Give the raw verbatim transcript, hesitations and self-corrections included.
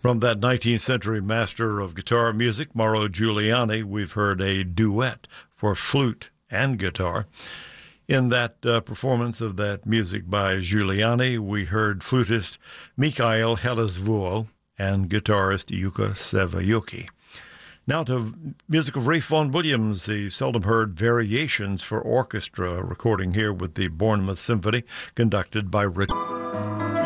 From that nineteenth century master of guitar music, Mauro Giuliani, we've heard a duet for flute and guitar. In that uh, performance of that music by Giuliani, we heard flutist Mikhail Helesvuo and guitarist Yuka Savayuki. Now to music of Ralph Vaughan Williams, the seldom heard Variations for Orchestra, recording here with the Bournemouth Symphony, conducted by Rick.